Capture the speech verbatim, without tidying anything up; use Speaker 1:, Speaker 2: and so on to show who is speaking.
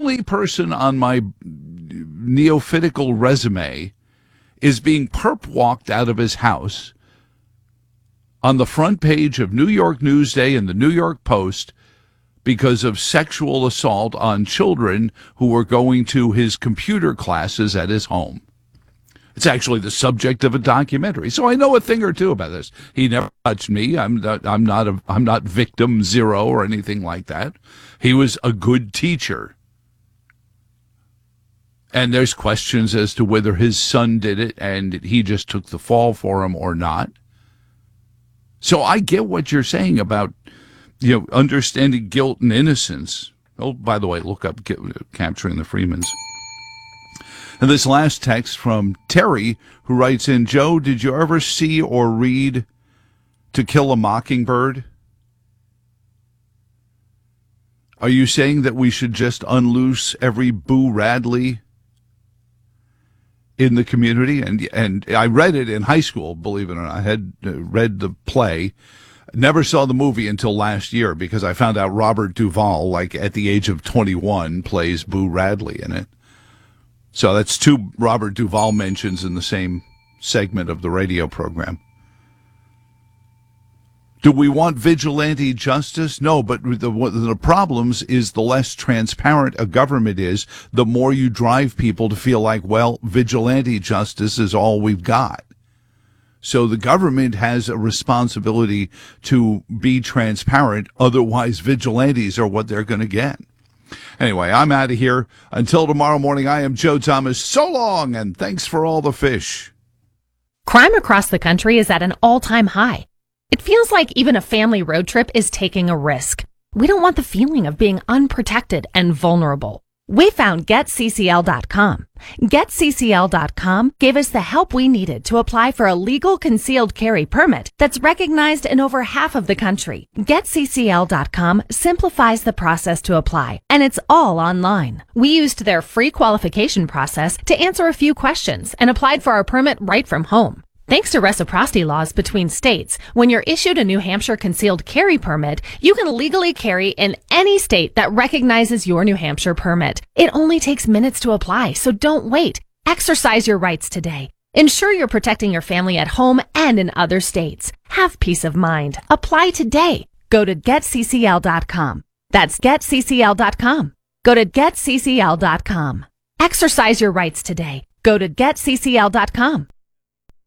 Speaker 1: only person on my neophitical resume is being perp walked out of his house on the front page of New York Newsday and the New York Post because of sexual assault on children who were going to his computer classes at his home. It's actually the subject of a documentary, so I know a thing or two about this. He never touched me. I'm not. I'm not. A, I'm not victim zero or anything like that. He was a good teacher, and there's questions as to whether his son did it and he just took the fall for him or not. So I get what you're saying about, you know, understanding guilt and innocence. Oh, by the way, look up Capturing the Freemans. And this last text from Terry, who writes in, Joe, did you ever see or read To Kill a Mockingbird? Are you saying that we should just unloose every Boo Radley in the community? And and I read it in high school, believe it or not. I had read the play. Never saw the movie until last year because I found out Robert Duvall, like at the age of twenty-one, plays Boo Radley in it. So that's two Robert Duvall mentions in the same segment of the radio program. Do we want vigilante justice? No, but the, the problems is the less transparent a government is, the more you drive people to feel like, well, vigilante justice is all we've got. So the government has a responsibility to be transparent. Otherwise, vigilantes are what they're going to get. Anyway, I'm out of here. Until tomorrow morning, I am Joe Thomas. So long, and thanks for all the fish.
Speaker 2: Crime across the country is at an all-time high. It feels like even a family road trip is taking a risk. We don't want the feeling of being unprotected and vulnerable. We found Get C C L dot com. Get C C L dot com gave us the help we needed to apply for a legal concealed carry permit that's recognized in over half of the country. Get C C L dot com simplifies the process to apply, and it's all online. We used their free qualification process to answer a few questions and applied for our permit right from home. Thanks to reciprocity laws between states, when you're issued a New Hampshire concealed carry permit, you can legally carry in any state that recognizes your New Hampshire permit. It only takes minutes to apply, so don't wait. Exercise your rights today. Ensure you're protecting your family at home and in other states. Have peace of mind. Apply today. Go to Get C C L dot com. That's Get C C L dot com. Go to Get C C L dot com. Exercise your rights today. Go to Get C C L dot com.